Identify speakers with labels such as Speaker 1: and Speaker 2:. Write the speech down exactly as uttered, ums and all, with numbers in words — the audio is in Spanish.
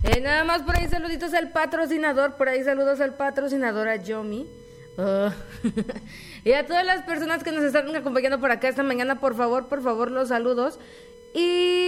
Speaker 1: Eh, nada más por ahí saluditos al patrocinador, por ahí saludos al patrocinador, a Yomi. Uh. Y a todas las personas que nos están acompañando por acá esta mañana, por favor, por favor, los saludos. Y